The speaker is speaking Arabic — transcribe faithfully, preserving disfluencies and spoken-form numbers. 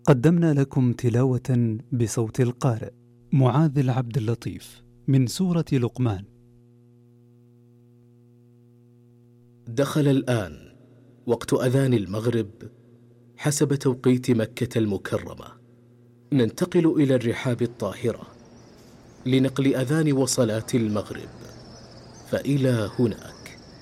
قدمنا لكم تلاوة بصوت القارئ معاذ العبد اللطيف من سورة لقمان. دخل الآن وقت أذان المغرب حسب توقيت مكة المكرمة. ننتقل إلى الرحاب الطاهرة لنقل أذان وصلاة المغرب، فإلى هنا